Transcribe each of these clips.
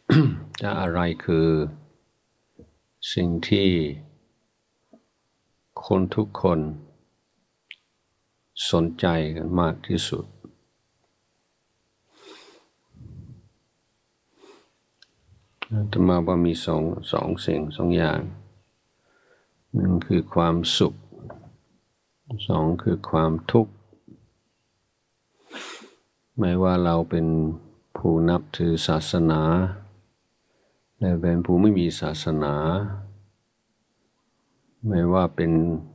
จะอะไรคือสิ่งที่คนทุกคนสนใจกันมากที่สุดอาตมาว่ามีสองสิ่งสองอย่างหนึ่งคือความสุขสองคือความทุกข์ไม่ว่าเราเป็นผู้นับถือศาสนาและเป็นผู้ไม่มีศาสนาไม่ว่าเป็น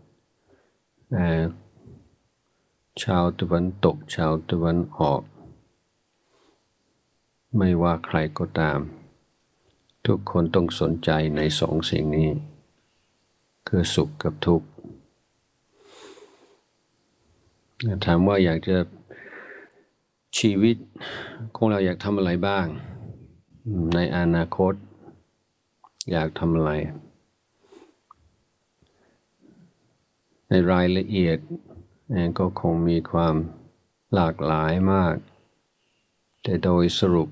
ชาวตะวันตกชาวตะวันออกไม่ว่าใครก็ตามทุกคนต้องสนใจในสองสิ่งนี้คือสุขกับทุกข์ถามว่าอยากจะชีวิตของเราอยากทำอะไรบ้างในอนาคตอยากทำอะไรในรายละเอียดก็คงมีความหลากหลายมากแต่โดยสรุป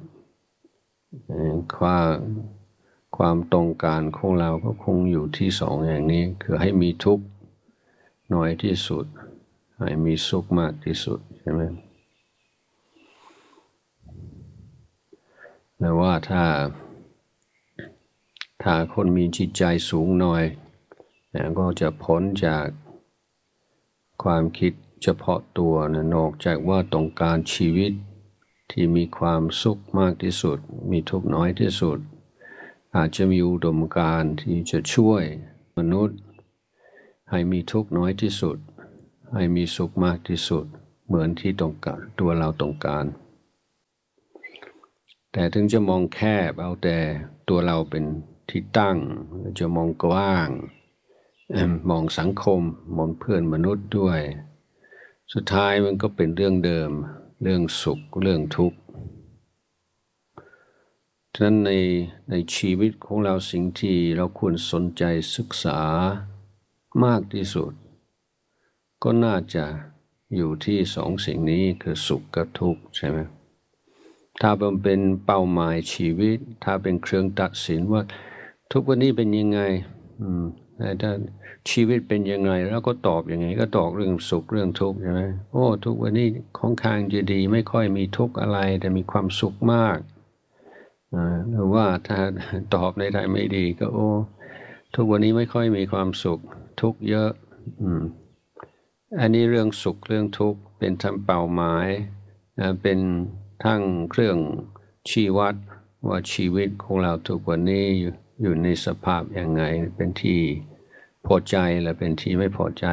ความต้องการของเราก็คงอยู่ที่สองอย่างนี้คือให้มีทุกข์น้อยที่สุดให้มีสุขมากที่สุดใช่ไหมแต่ว่าถ้าคนมีจิตใจสูงหน่อยก็จะพ้นจากความคิดเฉพาะตัวนอกจากว่าต้องการชีวิตที่มีความสุขมากที่สุดมีทุกข์น้อยที่สุดอาจจะมีอุดมการณ์ที่จะช่วยมนุษย์ให้มีทุกข์น้อยที่สุดให้มีสุขมากที่สุดเหมือนที่ต้องการตัวเราต้องการแต่ถึงจะมองแคบเอาแต่ตัวเราเป็นที่ตั้งจะมองกว้างมองสังคมมองเพื่อนมนุษย์ด้วยสุดท้ายมันก็เป็นเรื่องเดิมเรื่องสุขเรื่องทุกข์ฉะนั้นในชีวิตของเราสิ่งที่เราควรสนใจศึกษามากที่สุดก็น่าจะอยู่ที่สองสิ่งนี้คือสุขกับทุกข์ใช่ไหมถ้ามันเป็นเป้าหมายชีวิตถ้าเป็นเครื่องตัดสินว่าทุกวันนี้เป็นยังไงถ้าชีวิตเป็นยังไงแล้วก็ตอบยังไงก็ตอบเรื่องสุขเรื่องทุกข์ใช่ไหมโอ้ทุกวันนี้ค่อนข้างจะดีไม่ค่อยมีทุกข์อะไรแต่มีความสุขมากหรือว่าถ้าตอบในทางไม่ดีก็โอ้ทุกวันนี้ไม่ค่อยมีความสุขทุกข์เยอะอันนี้เรื่องสุขเรื่องทุกข์เป็นทั้งเป้าหมายเป็นทั้งเครื่องชี้วัดว่าชีวิตของเราทุกวันนี้อยู่ในสภาพยังไงเป็นที่พอใจและเป็นที่ไม่พอใจ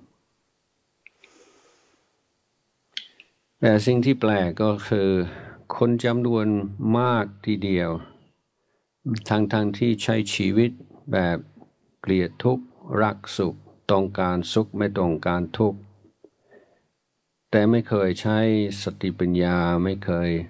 แต่สิ่งที่แปลกก็คือคนจำนวนมากทีเดียวทั้งที่ใช้ชีวิตแบบเกลียดทุกข์รักสุขต้องการสุขไม่ต้องการทุกข์แต่ไม่เคยใช้สติปัญญาไม่เคย